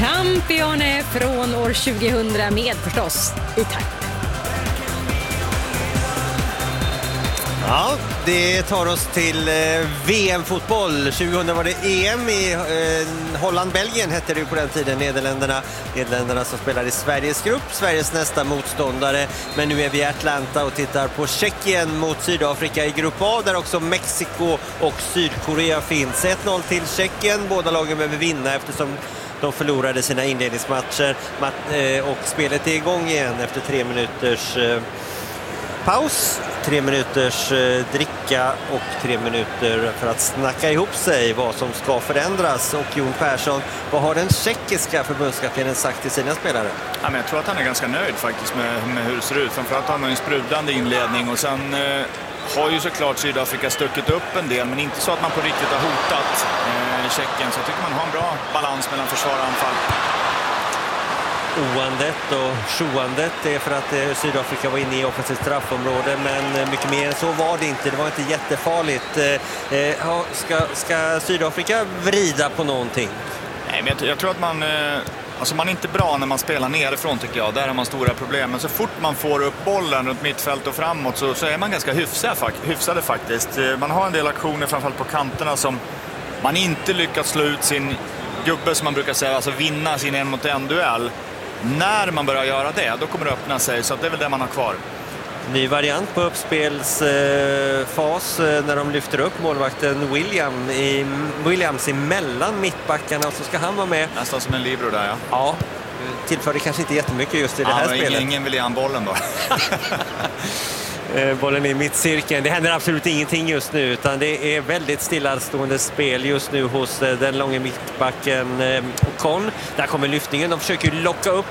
Campione från år 2000 med förstås i takt. Ja, det tar oss till VM-fotboll. 2000 var det EM i Holland-Belgien hette det ju på den tiden. Nederländerna som spelar i Sveriges grupp, Sveriges nästa motståndare. Men nu är vi i Atlanta och tittar på Tjeckien mot Sydafrika i grupp A, där också Mexiko och Sydkorea finns. 1-0 till Tjeckien. Båda lagen behöver vinna eftersom de förlorade sina inledningsmatcher. Och spelet är igång igen efter 3 minuters paus, 3 minuters dricka och 3 minuter för att snacka ihop sig vad som ska förändras. Och Jon Persson, vad har den tjeckiska förbundskaptenen sagt till sina spelare? Ja, men jag tror att han är ganska nöjd faktiskt med hur det ser ut. Framförallt har han en sprudlande inledning och sen har ju såklart Sydafrika stuckit upp en del, men inte så att man på riktigt har hotat Tjeckien. Så jag tycker man har en bra balans mellan försvar och anfall. Oandet och sjoandet är för att Sydafrika var inne i offensivt straffområde, men mycket mer än så var det inte. Det var inte jättefarligt. Ska Sydafrika vrida på någonting? Nej, men jag tror att man är inte bra när man spelar nerifrån, tycker jag. Där har man stora problem. Men så fort man får upp bollen runt mittfält och framåt så är man ganska hyfsade faktiskt. Man har en del aktioner framförallt på kanterna som man inte lyckats slå ut sin gubbe, som man brukar säga, alltså vinna sin 1-mot-1-duell. När man börjar göra det, då kommer det öppna sig, så det är väl det man har kvar. Ny variant på uppspelsfas när de lyfter upp målvakten Williams emellan mittbackarna, och så ska han vara med. Nästan som en libero där, ja. Ja, tillförde kanske inte jättemycket just i det här spelet. Ingen vill ge han bollen då. Bollen är i mittcirkeln. Det händer absolut ingenting just nu, utan det är väldigt stillastående spel just nu hos den långa mittbacken Ocon. Där kommer lyftningen. De försöker locka upp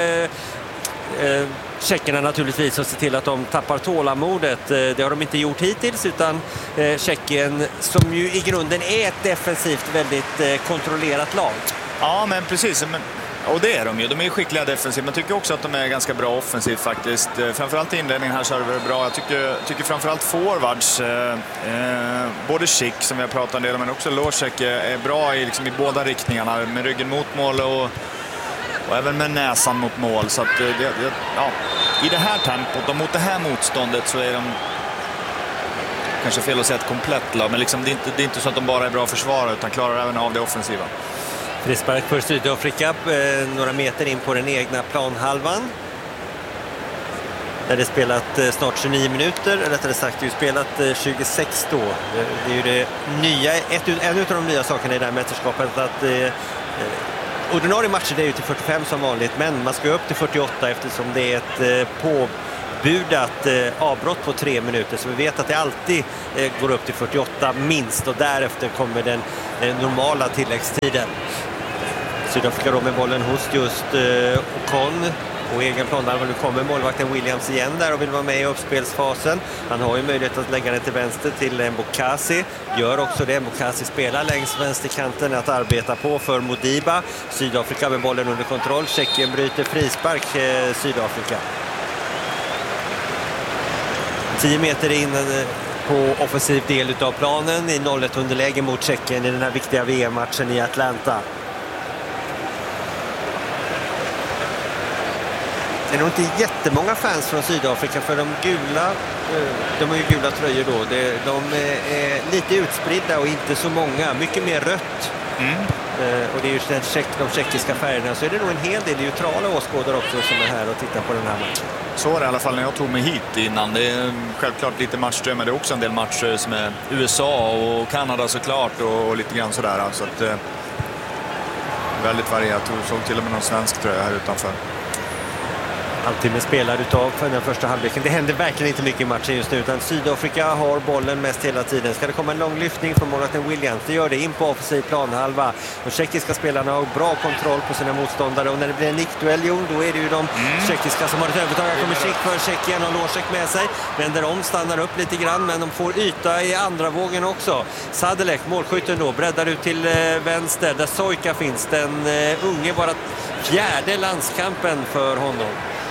tjeckerna naturligtvis och se till att de tappar tålamodet. Det har de inte gjort hittills, utan Tjeckien, som ju i grunden är ett defensivt väldigt kontrollerat lag. Ja, men precis. Och det är de ju. De är ju skickliga defensivt, men tycker också att de är ganska bra offensivt faktiskt. Framförallt i inledningen här så är det bra. Jag tycker framförallt forwards, både Schick som vi har pratat en del om, men också Losek är bra i båda riktningarna. Med ryggen mot mål och även med näsan mot mål. Så att, i det här tempot och mot det här motståndet så är de kanske fel att säga ett komplett lag. Men det är inte så att de bara är bra försvarare, utan klarar även av det offensiva. Frispark för Sydafrika några meter in på den egna planhalvan. Där det spelat snart 29 minuter, eller rättare sagt det är spelat 26 då. Det är ju det nya, en av de nya sakerna i det här mästerskapet, att ordinarie matcher är ju till 45 som vanligt, men man ska upp till 48 eftersom det är ett påbudat avbrott på 3 minuter, så vi vet att det alltid går upp till 48 minst, och därefter kommer den normala tilläggstiden. Sydafrika då med bollen hos just Ocon på egen plan. Där nu kommer målvakten Williams igen där och vill vara med i uppspelsfasen. Han har ju möjlighet att lägga den till vänster till Mbokasi. Gör också det. Mbokasi spelar längs vänsterkanten att arbeta på för Modiba. Sydafrika med bollen under kontroll. Tjeckien bryter frispark Sydafrika. 10 meter in på offensiv del av planen i 0-1 underläge mot Tjeckien i den här viktiga VM-matchen i Atlanta. Det är nog inte jättemånga fans från Sydafrika, för de har ju gula tröjor då. De är lite utspridda och inte så många. Mycket mer rött. Och det är ju de tjeckiska färgerna, så är det nog en hel del neutrala åskådare också som är här och tittar på den här matchen. Så var det i alla fall när jag tog mig hit innan. Det är självklart lite matcher, men det är också en del matcher som är USA och Kanada såklart och lite grann sådär. Så att, väldigt varierat. Jag såg till och med någon svensk tröja här utanför. Alltid med spelare utav för den första halvleken. Det händer verkligen inte mycket i matchen just nu, utan Sydafrika har bollen mest hela tiden. Ska det komma en lång lyftning från målvakten Williams? Det gör det in på offensiv planhalva. De tjeckiska spelarna har bra kontroll på sina motståndare, och när det blir en nickduell, då är det ju de tjeckiska som har ett övertag. Här kommer Schick för Tjeckien och Losek med sig. Vänder om, stannar upp lite grann, men de får yta i andra vågen också. Sadelek, målskytten då, breddar ut till vänster där Sojka finns. Den unge, bara fjärde landskampen för honom.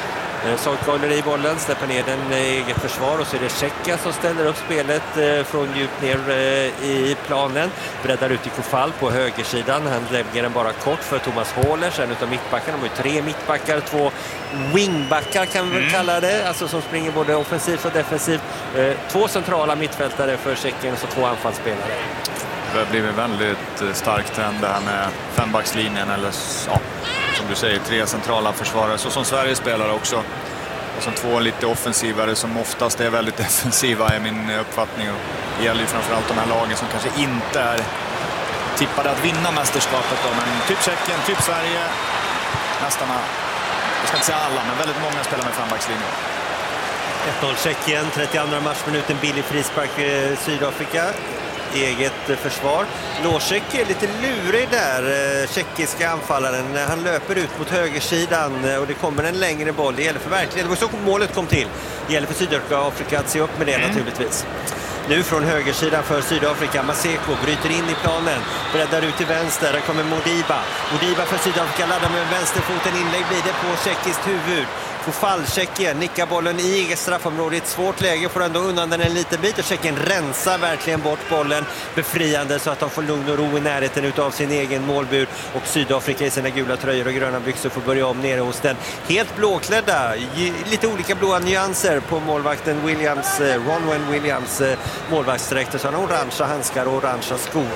Soika håller i bollen, släpper ner den i eget försvar och så är det Tjeckien som ställer upp spelet från djupt ner i planen. Breddar ut i Kofall på högersidan. Han lägger den bara kort för Thomas Håhlers, en utav mittbackarna. De har ju 3 mittbackar, 2 wingbackar kan vi väl kalla det. Alltså som springer både offensivt och defensivt. 2 centrala mittfältare för Tjeckien och så 2 anfallsspelare. Det har blivit väldigt starkt trend det här med 5-backslinjen eller ja, som du säger 3 centrala försvarare så som Sverige spelar också. Och som 2 lite offensivare som oftast är väldigt defensiva är min uppfattning. Och det gäller ju framförallt de här lagen som kanske inte är tippade att vinna mästerskapet då. Men typ Tjeckien, typ Sverige, nästan, jag ska inte säga alla, men väldigt många spelar med 5-backslinjen. 1-0 Tjeckien, 32 matchminuten, billig frispark Sydafrika. Eget försvar. Losek är lite lurig där, tjeckiska anfallaren. Han löper ut mot högersidan och det kommer en längre boll. Det gäller för verkligen. Det var så målet kom till. Det gäller för Sydafrika att se upp med det naturligtvis. Nu från högersidan för Sydafrika. Maseko bryter in i planen. Breddar ut till vänster. Där kommer Modiba. Modiba för Sydafrika laddar med vänsterfoten. Inlägg blir det på tjeckiskt huvud. Kofall, Tjeckien nickar bollen i eget straffområde. I ett svårt läge, får ändå undan den en liten bit och Tjeckien rensar verkligen bort bollen befriande så att de får lugn och ro i närheten utav sin egen målbur. Och Sydafrika i sina gula tröjor och gröna byxor får börja om nere hos den helt blåklädda, lite olika blåa nyanser på målvakten Williams, Ronwen Williams målvaktsdräkter, så han har orangea handskar och orangea skor.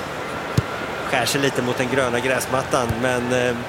Skär sig lite mot den gröna gräsmattan, men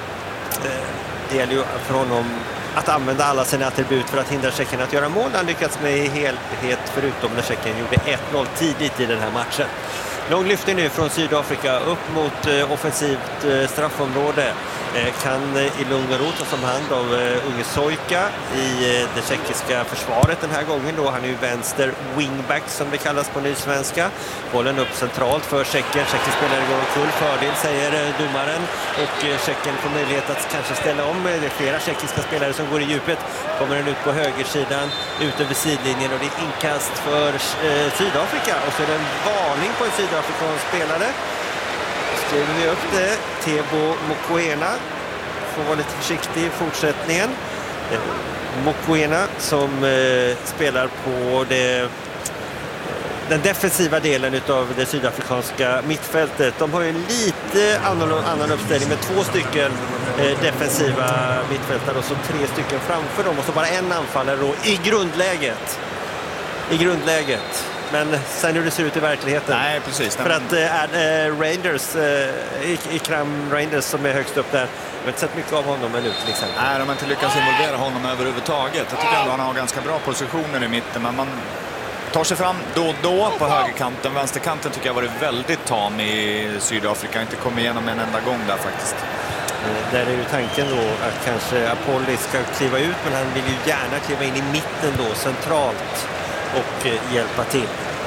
det gäller ju för honom att använda alla sina attribut för att hindra Tjeckien att göra mål. Han lyckats med i helhet förutom när Tjeckien gjorde 1-0 tidigt i den här matchen. Lång lyftning nu från Sydafrika upp mot offensivt straffområde. Kan i lugn och ro ta som hand av unge Soika i det tjeckiska försvaret den här gången då. Han är ju vänster wingback som det kallas på nysvenska. Bollen upp centralt för Tjeckien. Tjeckien spelar igår en full fördel, säger domaren. Och Tjeckien får möjlighet att kanske ställa om. Det är flera tjeckiska spelare som går i djupet. Kommer den ut på högersidan, ut över sidlinjen och det är inkast för Sydafrika. Och så är det en varning på en sydafrikansk spelare. Skriver vi upp det. Tebo Mokoena får vara lite försiktig i fortsättningen. Mokoena som spelar på den defensiva delen av det sydafrikanska mittfältet. De har ju en lite annan uppställning med 2 stycken defensiva mittfältare och så 3 stycken framför dem och så bara en anfallare då i grundläget. Men sen hur det ser ut i verkligheten. Nej, precis. För att Rangers, Ikram Rangers som är högst upp där, jag har inte sett mycket av honom ännu till exempel. Nej, de har inte lyckats involvera honom överhuvudtaget. Jag tycker ändå han har ganska bra positioner i mitten, men man tar sig fram då och då på högerkanten. Vänsterkanten tycker jag varit väldigt tam i Sydafrika. Inte kommit igenom en enda gång där faktiskt. Där är ju tanken då att kanske Apolli ska kliva ut, men han vill ju gärna kliva in i mitten då, centralt, och hjälpa till.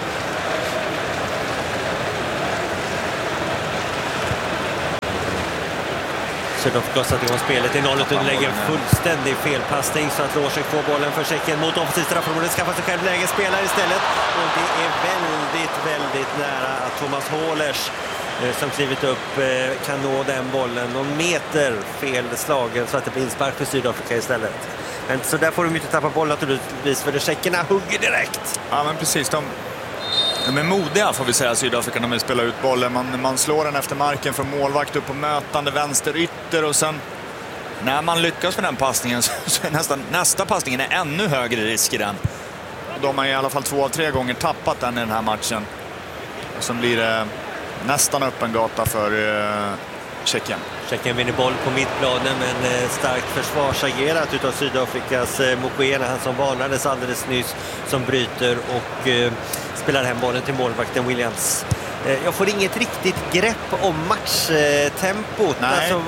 Sydafrika satt igång spelet i 0-1 och lägger en fullständig felpassning så att Losek får bollen för Tjeckien mot offensivt straffområde, skaffar sig själv läge, spelar istället och det är väldigt nära att Thomas Håhlers som klivit upp kan nå den bollen någon meter fel slagen så att det blir inspark för Sydafrika istället. Men så där får de inte tappa bollen naturligtvis, för det tjeckerna hugger direkt. Ja, men precis, de är modiga får vi säga, Sydafrika, när de spelar ut bollen. Man slår den efter marken från målvakt upp på mötande vänster ytter och sen när man lyckas med den passningen så är nästa passningen är ännu högre risk i den. Och de har i alla fall 2 av 3 gånger tappat den i den här matchen. Och sen blir det nästan öppen gata för Tjeckien. Tjeckien vinner boll på mittplanen, men starkt försvarsagerat utav Sydafrikas Mokoena, han som varnades alldeles nyss, som bryter och spelar hem bollen till målvakten Williams. Jag får inget riktigt grepp om matchtempot. Alltså,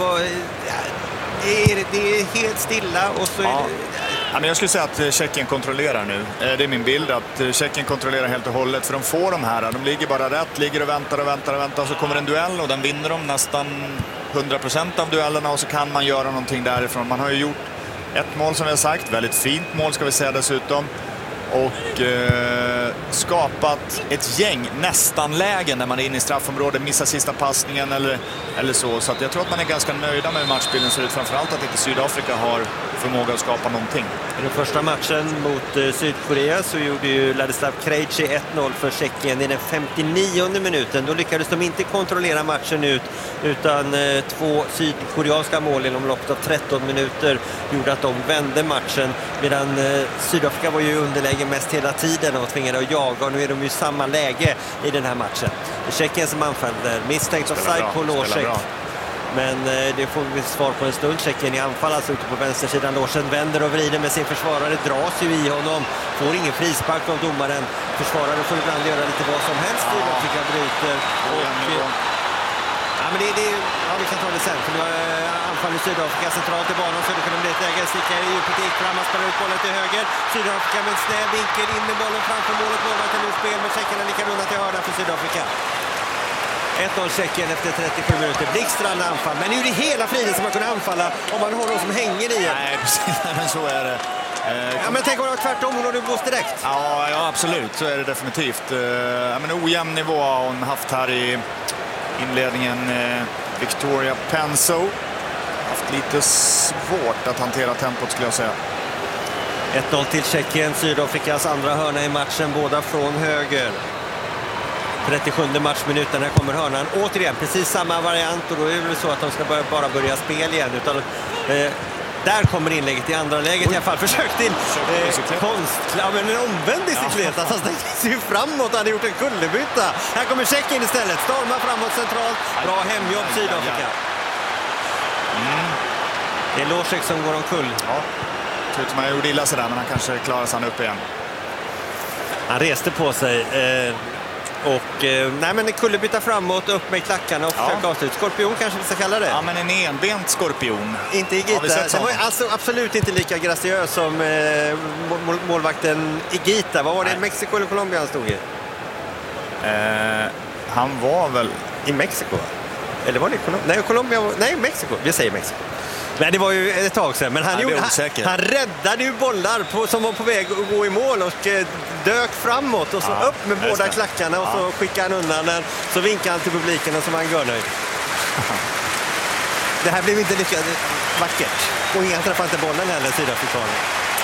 det är helt stilla och så ja. Ja, men jag skulle säga att Tjeckien kontrollerar nu. Det är min bild att Tjeckien kontrollerar helt och hållet, för de får de här. De ligger bara rätt, ligger och väntar och så kommer en duell och den vinner de nästan 100% av duellerna och så kan man göra någonting därifrån. Man har ju gjort ett mål som vi har sagt, väldigt fint mål ska vi säga dessutom. och skapat ett gäng nästan lägen när man är inne i straffområdet, missar sista passningen eller så. Så att jag tror att man är ganska nöjda med matchbilden ser ut, framförallt att inte Sydafrika har förmåga att skapa någonting. I den första matchen mot Sydkorea så gjorde ju Ladislav Krejci 1-0 för Tjeckien i den 59:e minuten. Då lyckades de inte kontrollera matchen ut, utan 2 sydkoreanska mål inom loppet av 13 minuter gjorde att de vände matchen, medan Sydafrika var ju underläge mest hela tiden och tvingade att jaga, och nu är de ju i samma läge i den här matchen. Tjeckien som anfaller, misstänkt offside på Losek. Men det får vi svar på en stund. Tjeckien i anfall, alltså ute på vänstersidan. Lorsen vänder och vrider med sin försvarare, dras ju i honom, får ingen frispark av domaren. Försvarare får ibland göra lite vad som helst. Sydafrika bryter. Vi kan ta det sen, för nu var anfall i Sydafrika centralt i banan, så det kunde bli ett läge. Stickar i djupet, gick fram, han spelar ut bollen till höger. Sydafrika med en snäv vinkel, in med bollen framför målet, målvakten ur spel, men Tjeckien är lika runda till hörna för Sydafrika. 1-0 Tjeckien efter 37 minuter. Blixtrande anfall. Men nu är det hela friden som man kunde anfalla om man har någon som hänger i. Nej, precis. Men så är det. Men tänk om det var tvärtom, hon har du blåst direkt. Ja, absolut. Så är det definitivt. Men ojämn nivå har hon haft här i inledningen. Victoria Penso. Haft lite svårt att hantera tempot, skulle jag säga. 1-0 till Tjeckien. Sydafrikas andra hörna i matchen. Båda från höger. 37:e matchminuten, här kommer hörnan. Återigen, precis samma variant, och då är det så att de ska bara börja spel igen. Utan, där kommer inlägget i andra läget i alla fall. Försök till men en omvänd bicyklet. Alltså, han stänger sig framåt, han hade gjort en kullerbytta. Här kommer Tjeckien istället. Stormar framåt centralt. Bra hemjobb Sydafrika. Det är Losek som går omkull. Ja, jag tror att man gjorde illa sig där, men han kanske klarar sig upp igen. Han reste på sig. Men kullerbytta framåt, upp med klackarna och försöka avslut. Skorpion kanske vi ska kalla det. Ja, men en enbent skorpion. Inte Igita. Det var alltså absolut inte lika graciös som målvakten Igita. Vad var det? Mexiko eller Colombia han stod i? Han var väl i Mexiko. Eller var det Colombia? Nej, Colombia. Nej, Mexiko. Vi säger Mexiko. Nej, det var ju ett tag sedan, men han räddade ju bollar som var på väg att gå i mål och dök framåt och så upp med båda klackarna och så skickade han undan den, så vinkade han till publiken och så var han görnöjd. Det här blev inte lika vackert, och ingen träffade inte bollen heller, sydafrikaner.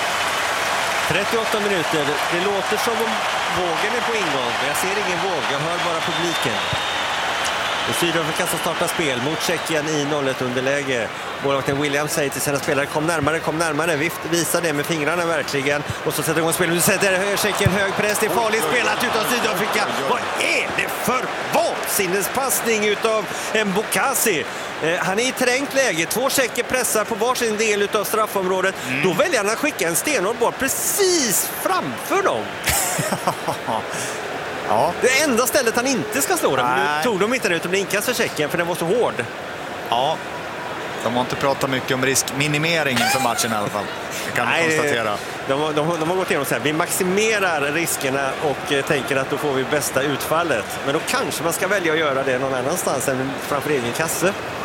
38 minuter, det låter som om vågen är på ingång, men jag ser ingen våg, jag hör bara publiken. Sydafrika som startar spel mot Tjeckien i 0-1 underläge. Målvakten Williams säger till sina spelare: kom närmare, visar det med fingrarna verkligen. Och så sätter igång spelet. Nu sätter Tjeckien hög press, det är farligt spelat utav Sydafrika. Vad är det för vansinnespassning utav Mbokasi? Han är i trängt läge, 2 tjecker pressar på varsin del utav straffområdet. Då väljer han att skicka en stenhård boll precis framför dem. Ja. Det enda stället han inte ska slå den. Nu tog de inte det, utan det inkast för Tjeckien, för den var så hård. Ja, de har inte pratat mycket om riskminimering inför matchen i alla fall. Det kan man konstatera. De har gått igenom så här: vi maximerar riskerna och tänker att då får vi bästa utfallet. Men då kanske man ska välja att göra det någon annanstans än framför egen kasse.